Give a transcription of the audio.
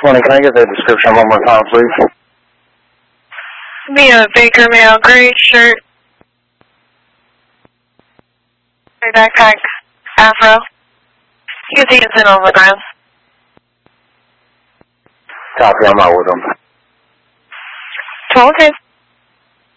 Morning, can I get the description one more time, please? Be a Baker male, gray shirt, gray backpack, afro. You can see it's in on the ground. Copy, I'm out with them. Okay.